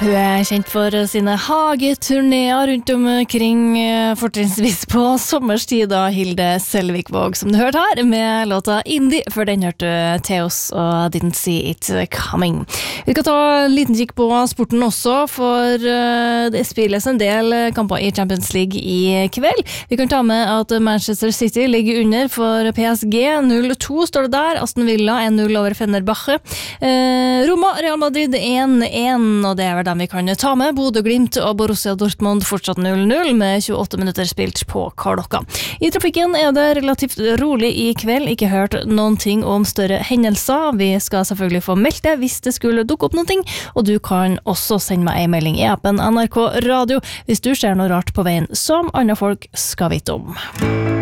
Hun kjent for sine hageturnéer rundt omkring, fortrinnsvis på sommerstid, da Hilde Selvigvåg, som du hørte her, med låta Indie, før den hørte Theos og Didn't See It Coming. Vi skal ta en liten kikk på sporten også, for det spilles en del kamper i Champions League i kveld. Vi kan ta med at Manchester City ligger under for PSG, 0-2 står det der, Aston Villa 1-0 over Fenerbahce, Roma, Real Madrid 1-1, og det er vel vi kan ta med. Bodø Glimt og Borussia Dortmund fortsatt 0-0 med 28 minutter spilt på klokka. I trafikken er det relativt rolig i kveld, ikke hørt noen ting om større hendelser. Vi skal selvfølgelig få meldt det hvis det skulle dukke opp noen ting, og du kan også sende meg en melding i appen NRK Radio hvis du ser noe rart på veien som andre folk skal vite om.